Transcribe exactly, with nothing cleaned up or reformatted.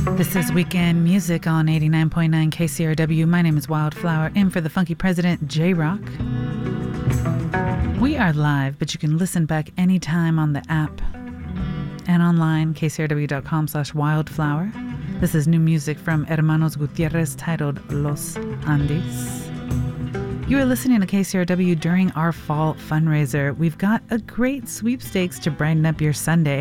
This is Weekend Music on eighty-nine point nine K C R W. My name is Wildflower, in for the funky president, J-Rock. We are live, but you can listen back anytime on the app and online, k c r w dot com slash wildflower. This is new music from Hermanos Gutierrez titled Los Andes. You are listening to K C R W during our fall fundraiser. We've got a great sweepstakes to brighten up your Sunday.